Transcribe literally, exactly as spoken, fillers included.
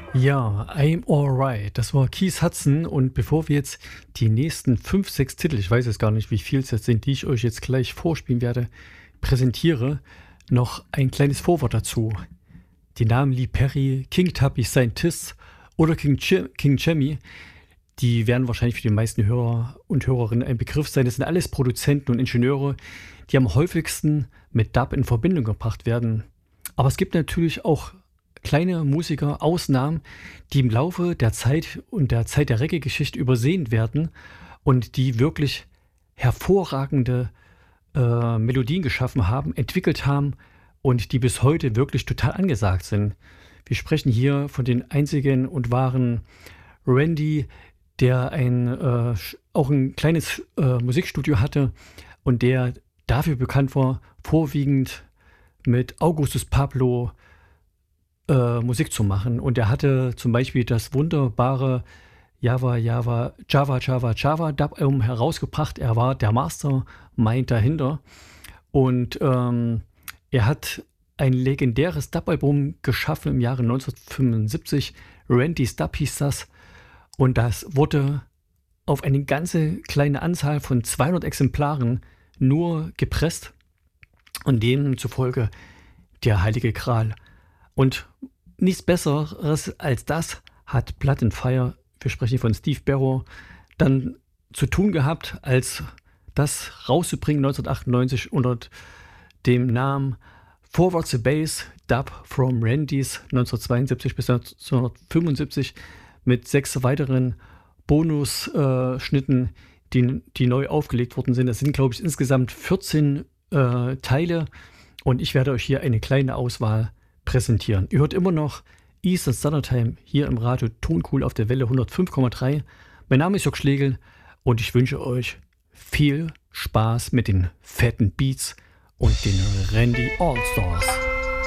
Ja, I'm Alright. Das war Keith Hudson. Und bevor wir jetzt die nächsten fünf, sechs Titel, ich weiß jetzt gar nicht, wie viel es jetzt sind, die ich euch jetzt gleich vorspielen werde, präsentiere, noch ein kleines Vorwort dazu. Die Namen Lee Perry, King Tubby, Scientist oder King, Ch- King Chemmy, die werden wahrscheinlich für die meisten Hörer und Hörerinnen ein Begriff sein. Das sind alles Produzenten und Ingenieure, die am häufigsten mit Dub in Verbindung gebracht werden. Aber es gibt natürlich auch kleine Musiker, Ausnahmen, die im Laufe der Zeit und der Zeit der Reggae-Geschichte übersehen werden und die wirklich hervorragende äh, Melodien geschaffen haben, entwickelt haben und die bis heute wirklich total angesagt sind. Wir sprechen hier von den einzigen und wahren Randy, der ein, äh, auch ein kleines äh, Musikstudio hatte und der dafür bekannt war, vorwiegend mit Augustus Pablo äh, Musik zu machen. Und er hatte zum Beispiel das wunderbare Java, Java, Java, Java, Java Dub-Album herausgebracht. Er war der Mastermind dahinter. Und ähm, er hat ein legendäres Dub-Album geschaffen im Jahre neunzehnhundertfünfundsiebzig. Randy's Dub hieß das. Und das wurde auf eine ganze kleine Anzahl von zweihundert Exemplaren nur gepresst. Und demzufolge der Heilige Gral. Und nichts Besseres als das hat Blood and Fire, wir sprechen von Steve Barrow, dann zu tun gehabt, als das rauszubringen neunzehnhundertachtundneunzig unter dem Namen Forward the Bass, Dub from Randy's neunzehnhundertzweiundsiebzig bis neunzehnhundertfünfundsiebzig mit sechs weiteren Bonusschnitten, äh, die, die neu aufgelegt worden sind. Das sind, glaube ich, insgesamt vierzehn äh, Teile und ich werde euch hier eine kleine Auswahl präsentieren. Ihr hört immer noch Eastern Standard Time hier im Radio Toncool auf der Welle hundertfünf Komma drei. Mein Name ist Jörg Schlegel und ich wünsche euch viel Spaß mit den fetten Beats und den Randy Allstars.